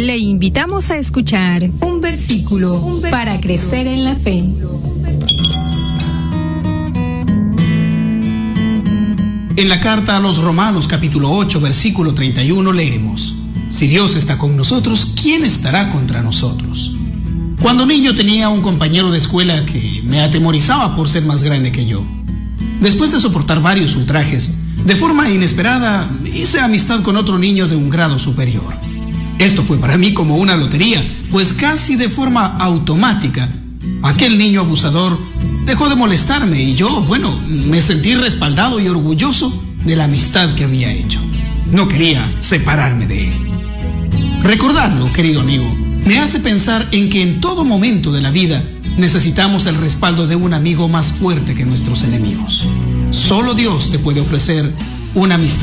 Le invitamos a escuchar un versículo para crecer en la fe. En la carta a los Romanos, capítulo 8, versículo 31, leemos: Si Dios está con nosotros, ¿quién estará contra nosotros? Cuando niño tenía un compañero de escuela que me atemorizaba por ser más grande que yo. Después de soportar varios ultrajes, de forma inesperada hice amistad con otro niño de un grado superior. Esto fue para mí como una lotería, pues casi de forma automática, aquel niño abusador dejó de molestarme y yo, me sentí respaldado y orgulloso de la amistad que había hecho. No quería separarme de él. Recordarlo, querido amigo, me hace pensar en que en todo momento de la vida necesitamos el respaldo de un amigo más fuerte que nuestros enemigos. Solo Dios te puede ofrecer una amistad